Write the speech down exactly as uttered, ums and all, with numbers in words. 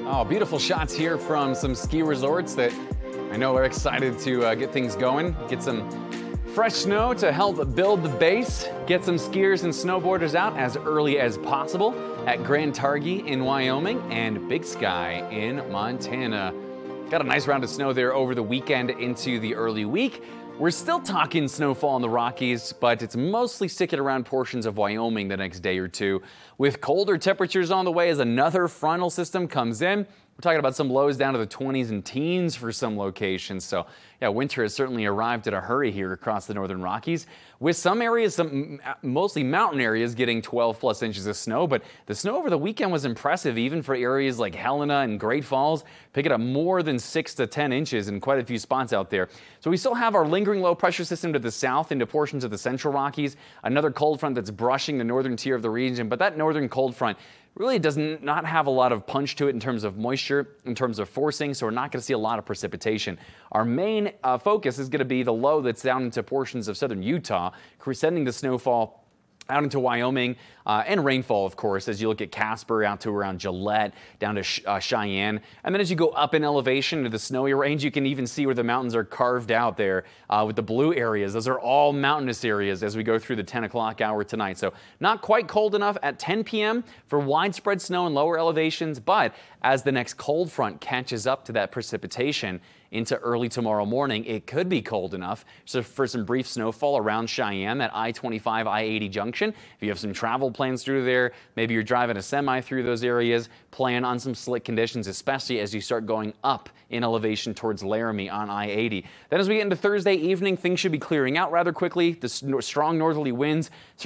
Oh, beautiful shots here from some ski resorts that I know are excited to uh, get things going, get some fresh snow to help build the base, get some skiers and snowboarders out as early as possible at Grand Targhee in Wyoming and Big Sky in Montana. Got a nice round of snow there over the weekend into the early week. We're still talking snowfall in the Rockies, but it's mostly sticking around portions of Wyoming the next day or two. With colder temperatures on the way as another frontal system comes in, we're talking about some lows down to the twenties and teens for some locations. So yeah, winter has certainly arrived in a hurry here across the northern Rockies, with some areas, some mostly mountain areas, getting twelve plus inches of snow. But the snow over the weekend was impressive, even for areas like Helena and Great Falls, picking up more than six to ten inches in quite a few spots out there. So we still have our lingering low pressure system to the south into portions of the central Rockies, another cold front that's brushing the northern tier of the region. But that northern cold front really does not have a lot of punch to it in terms of moisture, in terms of forcing, so we're not going to see a lot of precipitation. Our main uh, focus is going to be the low that's down into portions of southern Utah, sending the snowfall out into Wyoming, uh, and rainfall, of course, as you look at Casper out to around Gillette, down to Sh uh, Cheyenne. And then as you go up in elevation to the snowy range, you can even see where the mountains are carved out there uh, with the blue areas. Those are all mountainous areas as we go through the ten o'clock hour tonight. So not quite cold enough at ten p m for widespread snow in lower elevations, but as the next cold front catches up to that precipitation into early tomorrow morning, it could be cold enough so for some brief snowfall around Cheyenne, that I twenty-five, I eighty junction. If you have some travel plans through there, maybe you're driving a semi through those areas, plan on some slick conditions, especially as you start going up in elevation towards Laramie on I eighty. Then as we get into Thursday evening, things should be clearing out rather quickly. The strong northerly winds